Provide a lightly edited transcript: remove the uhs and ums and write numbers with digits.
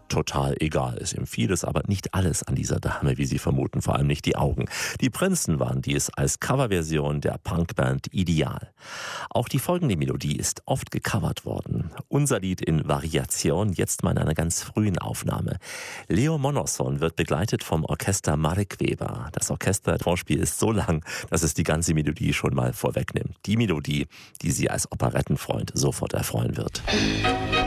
total egal ist. Ihm fiel es aber nicht alles an dieser Dame, wie Sie vermuten, vor allem nicht die Augen. Die Prinzen waren dies als Coverversion der Punkband Ideal. Auch die folgende Melodie ist oft gecovert worden. Unser Lied in Variation, jetzt mal in einer ganz frühen Aufnahme. Leo Monosson wird begleitet vom Orchester Marek Weber. Das Orchestervorspiel ist so lang, dass es die ganze Melodie schon mal vorwegnimmt. Die Melodie, die Sie als Operettenfreund sofort erfreuen wird.